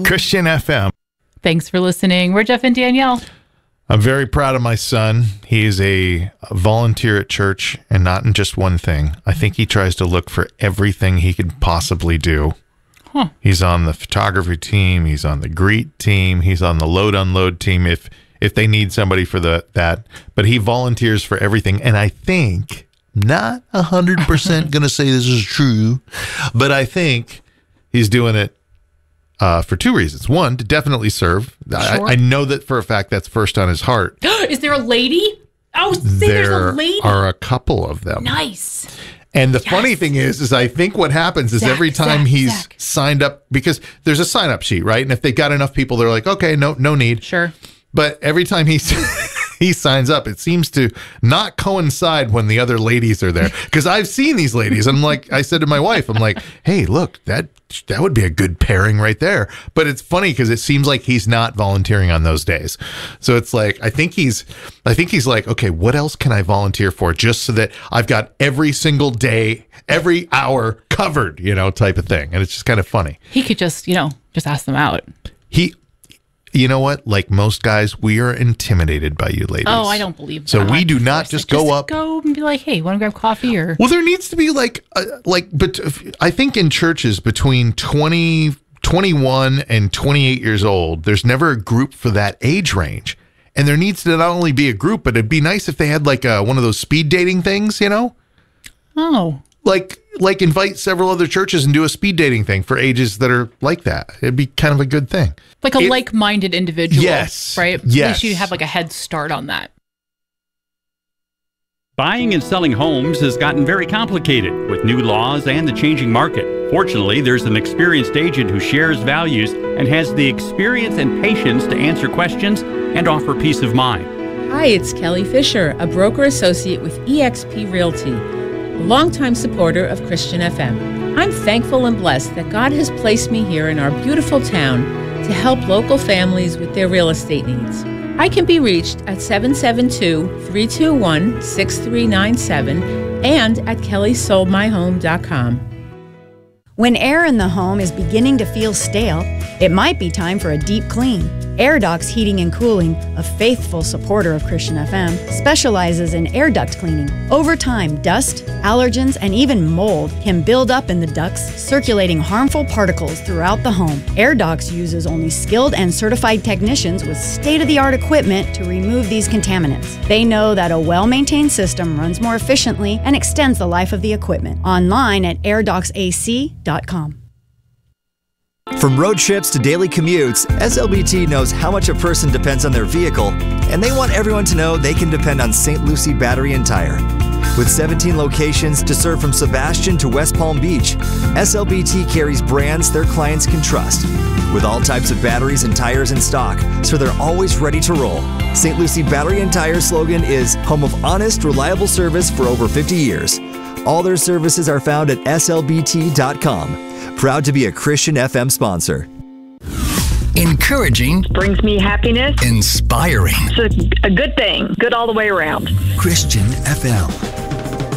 Christian FM. Thanks for listening. We're Jeff and Danielle. I'm very proud of my son. He's a volunteer at church, and not in just one thing. I think he tries to look for everything he could possibly do. Huh. He's on the photography team. He's on the greet team. He's on the load unload team if they need somebody for that. But he volunteers for everything. And I think, not 100% going to say this is true, but I think he's doing it for two reasons. One, to definitely serve. Sure. I know that for a fact that's first on his heart. Is there a lady? Oh, there's a lady. There are a couple of them. Nice. And the funny thing is I think what happens is every time he's signed up, because there's a sign up sheet, right? And if they got enough people, they're like, okay, no need. Sure. But every time he signs up, it seems to not coincide when the other ladies are there. Because I've seen these ladies. I'm like, I said to my wife, I'm like, hey, look, that would be a good pairing right there. But it's funny because it seems like he's not volunteering on those days. So it's like, I think he's like, okay, what else can I volunteer for just so that I've got every single day, every hour covered, type of thing. And it's just kind of funny. He could just ask them out. You know what? Like most guys, we are intimidated by you ladies. Oh, I don't believe that. So we do not just go up. Go and be like, hey, want to grab coffee or? Well, there needs to be but I think in churches between 21 and 28 years old, there's never a group for that age range. And there needs to not only be a group, but it'd be nice if they had like one of those speed dating things, Oh. Like invite several other churches and do a speed dating thing for ages that are like that. It'd be kind of a good thing. Like a like-minded individual. Yes. Right? Yes. At least you have like a head start on that. Buying and selling homes has gotten very complicated with new laws and the changing market. Fortunately, there's an experienced agent who shares values and has the experience and patience to answer questions and offer peace of mind. Hi, it's Kelly Fisher, a broker associate with eXp Realty, a longtime supporter of Christian FM. I'm thankful and blessed that God has placed me here in our beautiful town to help local families with their real estate needs. I can be reached at 772-321-6397 and at kellysoldmyhome.com. When air in the home is beginning to feel stale, it might be time for a deep clean. Air Ducts Heating and Cooling, a faithful supporter of Christian FM, specializes in air duct cleaning. Over time, dust, allergens, and even mold can build up in the ducts, circulating harmful particles throughout the home. Air Ducts uses only skilled and certified technicians with state-of-the-art equipment to remove these contaminants. They know that a well-maintained system runs more efficiently and extends the life of the equipment. Online at airductsac.com. From road trips to daily commutes, SLBT knows how much a person depends on their vehicle, and they want everyone to know they can depend on St. Lucie Battery and Tire. With 17 locations to serve from Sebastian to West Palm Beach, SLBT carries brands their clients can trust. With all types of batteries and tires in stock, so they're always ready to roll. St. Lucie Battery and Tire slogan is home of honest, reliable service for over 50 years. All their services are found at slbt.com. Proud to be a Christian FM sponsor. Encouraging. Brings me happiness. Inspiring. It's a good thing. Good all the way around. Christian FM.